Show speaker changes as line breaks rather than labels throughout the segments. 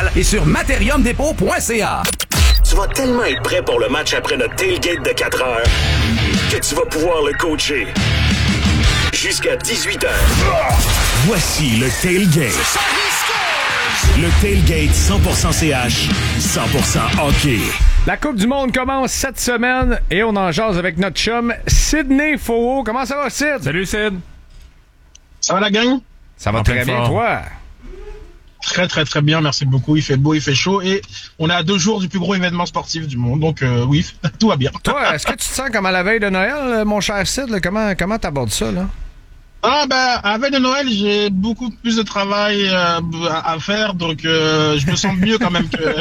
et sur materiumdepot.ca.
Tu vas tellement être prêt pour le match après notre tailgate de 4 heures que tu vas pouvoir le coacher jusqu'à 18 heures.
Voici le tailgate. Le tailgate 100% CH, 100% hockey.
La Coupe du Monde commence cette semaine et on en jase avec notre chum Sidney Faux. Comment ça va, Sid?
Salut, Sid.
Ça va, la gang?
Ça va très bien, toi?
Très, très, très bien. Merci beaucoup. Il fait beau, il fait chaud et on est à 2 jours du plus gros événement sportif du monde. Donc, oui, tout va bien.
Toi, est-ce que tu te sens comme à la veille de Noël, mon cher Sid? Là? Comment t'abordes ça, là?
Ah ben, à la veille de Noël, j'ai beaucoup plus de travail à faire, donc je me sens mieux quand même que...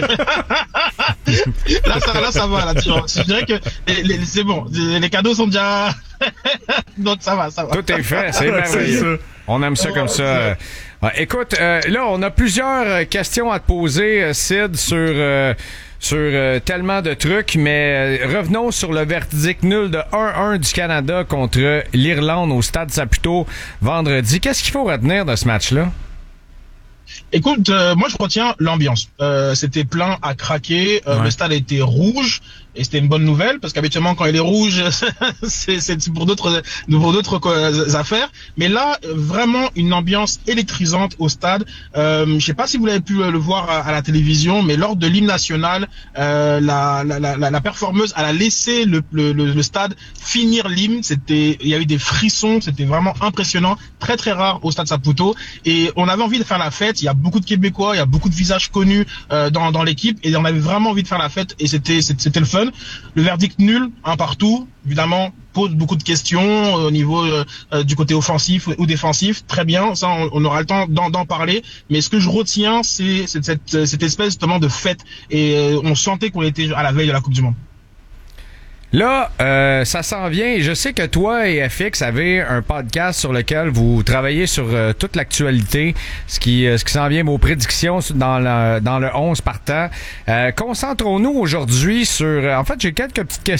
là, ça va, là, tu vois. Je dirais que c'est bon, les cadeaux sont déjà... donc ça va.
Tout est fait, c'est merveilleux. On aime ça comme ça. Écoute, là, on a plusieurs questions à te poser, Sid, sur tellement de trucs, mais revenons sur le verdict nul de 1-1 du Canada contre l'Irlande au Stade Saputo vendredi. Qu'est-ce qu'il faut retenir de ce match-là?
Écoute, moi je retiens l'ambiance. C'était plein à craquer. Le stade était rouge et c'était une bonne nouvelle parce qu'habituellement quand il est rouge, c'est pour d'autres affaires. Mais là, vraiment une ambiance électrisante au stade. Je sais pas si vous l'avez pu le voir à la télévision, mais lors de l'hymne national, la performeuse elle a laissé le stade finir l'hymne. Il y a eu des frissons. C'était vraiment impressionnant, très très rare au stade Saputo. Et on avait envie de faire la fête. Il y a beaucoup de Québécois, il y a beaucoup de visages connus dans l'équipe et on avait vraiment envie de faire la fête et c'était le fun. Le verdict nul, un partout, évidemment pose beaucoup de questions au niveau du côté offensif ou défensif. Très bien, ça on aura le temps d'en parler. Mais ce que je retiens, c'est cette espèce justement de fête et on sentait qu'on était à la veille de la Coupe du Monde.
Là, ça s'en vient et je sais que toi et FX avez un podcast sur lequel vous travaillez sur toute l'actualité, ce qui s'en vient, vos prédictions dans le 11 partant. Concentrons-nous aujourd'hui sur... en fait, j'ai quelques petites questions